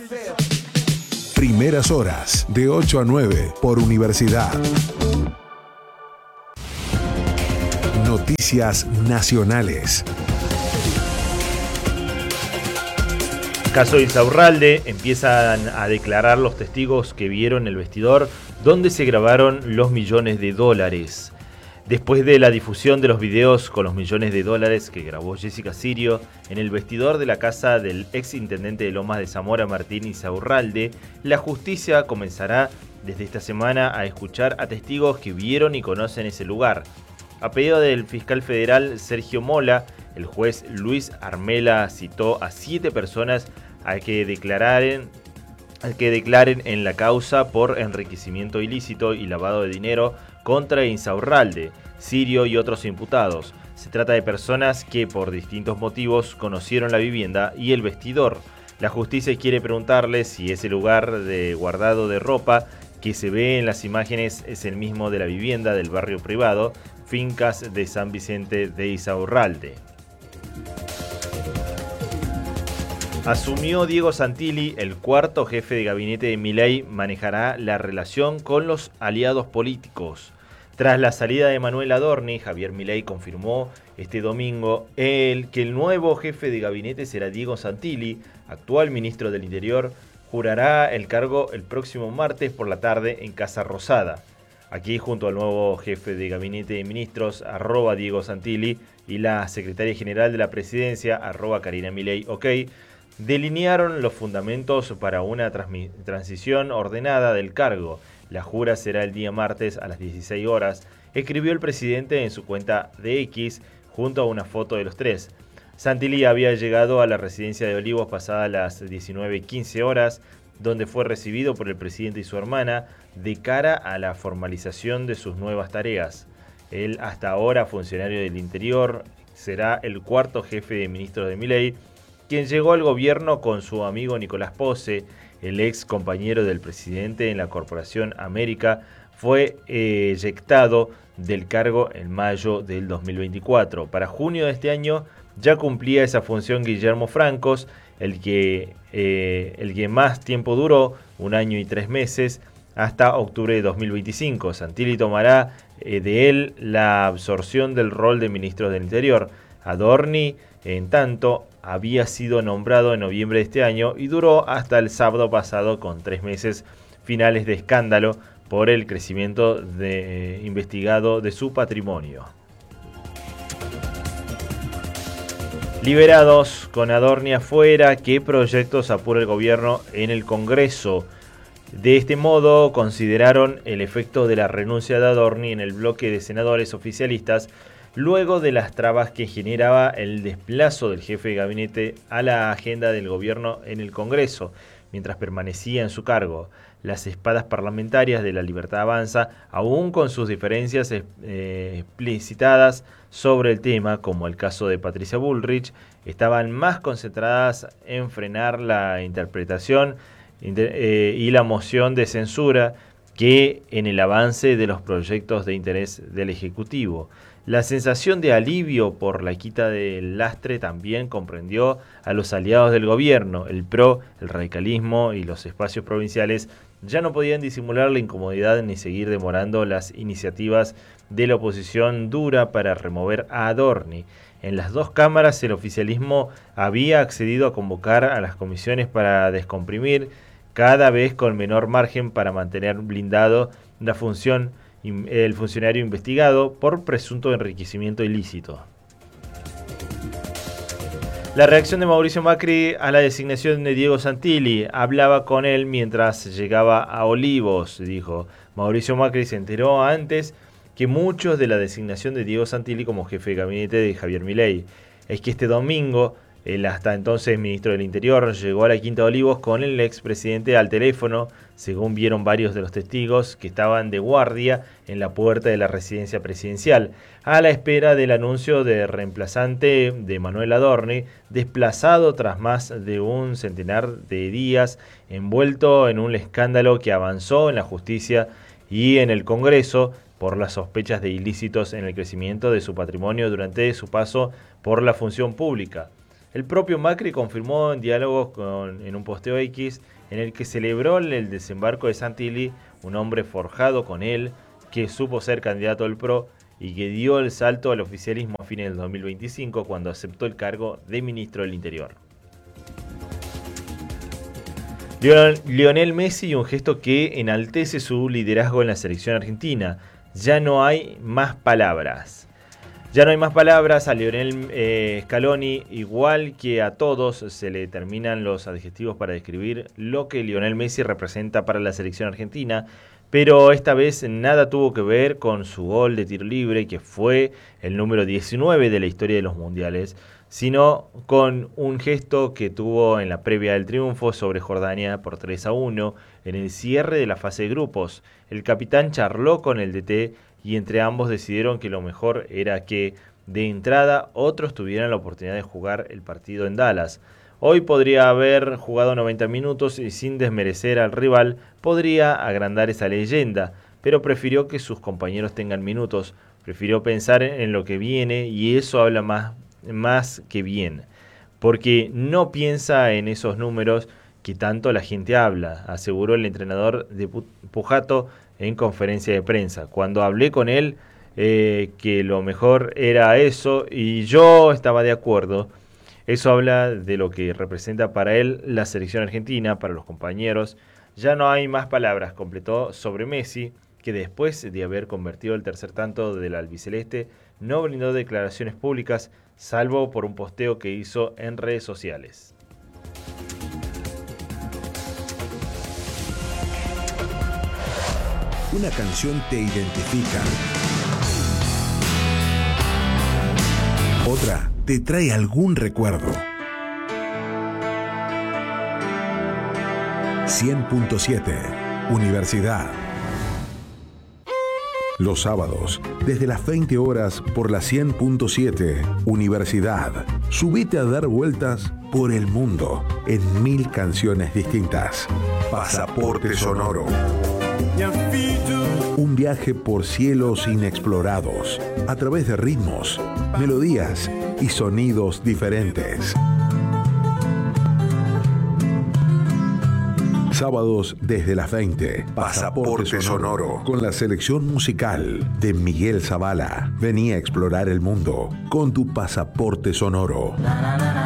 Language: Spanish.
Primeras horas, de 8 a 9, por Universidad. Noticias nacionales. Caso Insaurralde, empiezan a declarar los testigos que vieron el vestidor donde se grabaron los millones de dólares. Después de la difusión de los videos con los millones de dólares que grabó Jessica Sirio en el vestidor de la casa del ex intendente de Lomas de Zamora, Martín Insaurralde, la justicia comenzará desde esta semana a escuchar a testigos que vieron y conocen ese lugar. A pedido del fiscal federal Sergio Mola, el juez Luis Armela citó a 7 personas a que declaren en la causa por enriquecimiento ilícito y lavado de dinero contra Insaurralde, Sirio y otros imputados. Se trata de personas que por distintos motivos conocieron la vivienda y el vestidor. La justicia quiere preguntarles si ese lugar de guardado de ropa que se ve en las imágenes es el mismo de la vivienda del barrio privado, Fincas de San Vicente de Insaurralde. Asumió Diego Santilli, el cuarto jefe de gabinete de Milei, manejará la relación con los aliados políticos. Tras la salida de Manuel Adorni, Javier Milei confirmó este domingo que el nuevo jefe de gabinete será Diego Santilli, actual ministro del Interior. Jurará el cargo el próximo martes por la tarde en Casa Rosada. Aquí, junto al nuevo jefe de gabinete de ministros, @Diego Santilli, y la secretaria general de la presidencia, @Karina Milei, OK, delinearon los fundamentos para una transición ordenada del cargo. La jura será el día martes a las 16 horas, escribió el presidente en su cuenta de X junto a una foto de los tres. Santilli había llegado a la residencia de Olivos pasadas las 19:15 horas, donde fue recibido por el presidente y su hermana de cara a la formalización de sus nuevas tareas. El hasta ahora funcionario del Interior será el cuarto jefe de ministros de Milei, quien llegó al gobierno con su amigo Nicolás Pose, el ex compañero del presidente en la Corporación América. Fue eyectado del cargo en mayo del 2024. Para junio de este año ya cumplía esa función Guillermo Francos, el que más tiempo duró, 1 año y 3 meses, hasta octubre de 2025. Santilli tomará de él la absorción del rol de ministro del Interior. Adorni, en tanto, había sido nombrado en noviembre de este año y duró hasta el sábado pasado con 3 meses finales de escándalo por el crecimiento investigado de su patrimonio. Liberados con Adorni afuera, ¿qué proyectos apura el gobierno en el Congreso? De este modo, consideraron el efecto de la renuncia de Adorni en el bloque de senadores oficialistas, luego de las trabas que generaba el desplazo del jefe de gabinete a la agenda del gobierno en el Congreso, mientras permanecía en su cargo. Las espadas parlamentarias de La Libertad Avanza, aún con sus diferencias explicitadas sobre el tema, como el caso de Patricia Bullrich, estaban más concentradas en frenar la interpretación y la moción de censura que en el avance de los proyectos de interés del Ejecutivo. La sensación de alivio por la quita del lastre también comprendió a los aliados del gobierno. El PRO, el radicalismo y los espacios provinciales ya no podían disimular la incomodidad ni seguir demorando las iniciativas de la oposición dura para remover a Adorni. En las dos cámaras el oficialismo había accedido a convocar a las comisiones para descomprimir, cada vez con menor margen para mantener blindado el funcionario investigado por presunto enriquecimiento ilícito. La reacción de Mauricio Macri a la designación de Diego Santilli: hablaba con él mientras llegaba a Olivos, dijo. Mauricio Macri se enteró antes que muchos de la designación de Diego Santilli como jefe de gabinete de Javier Milei. Es que este domingo el hasta entonces ministro del Interior llegó a la Quinta de Olivos con el expresidente al teléfono, según vieron varios de los testigos que estaban de guardia en la puerta de la residencia presidencial, a la espera del anuncio de reemplazante de Manuel Adorni, desplazado tras más de un centenar de días, envuelto en un escándalo que avanzó en la justicia y en el Congreso por las sospechas de ilícitos en el crecimiento de su patrimonio durante su paso por la función pública. El propio Macri confirmó en diálogos en un posteo X en el que celebró el desembarco de Santilli, un hombre forjado con él, que supo ser candidato del PRO y que dio el salto al oficialismo a fines del 2025 cuando aceptó el cargo de ministro del Interior. Lionel Messi, un gesto que enaltece su liderazgo en la selección argentina. Ya no hay más palabras. Ya no hay más palabras a Lionel Scaloni, igual que a todos se le terminan los adjetivos para describir lo que Lionel Messi representa para la selección argentina, pero esta vez nada tuvo que ver con su gol de tiro libre, que fue el número 19 de la historia de los mundiales, sino con un gesto que tuvo en la previa del triunfo sobre Jordania por 3-1 en el cierre de la fase de grupos. El capitán charló con el DT y entre ambos decidieron que lo mejor era que, de entrada, otros tuvieran la oportunidad de jugar el partido en Dallas. Hoy podría haber jugado 90 minutos y sin desmerecer al rival, podría agrandar esa leyenda, pero prefirió que sus compañeros tengan minutos, prefirió pensar en lo que viene y eso habla más que bien, porque no piensa en esos números que tanto la gente habla, aseguró el entrenador de Pujato en conferencia de prensa. Cuando hablé con él, que lo mejor era eso, y yo estaba de acuerdo. Eso habla de lo que representa para él la selección argentina, para los compañeros. Ya no hay más palabras, completó sobre Messi, que después de haber convertido el tercer tanto del albiceleste, no brindó declaraciones públicas, salvo por un posteo que hizo en redes sociales. Una canción te identifica. Otra te trae algún recuerdo. 100.7 Universidad. Los sábados, desde las 20 horas por la 100.7 Universidad. Subite a dar vueltas por el mundo en 1000 canciones distintas. Pasaporte Sonoro. Un viaje por cielos inexplorados, a través de ritmos, melodías y sonidos diferentes. Sábados desde las 20, Pasaporte Sonoro, con la selección musical de Miguel Zavala. Vení a explorar el mundo con tu Pasaporte Sonoro.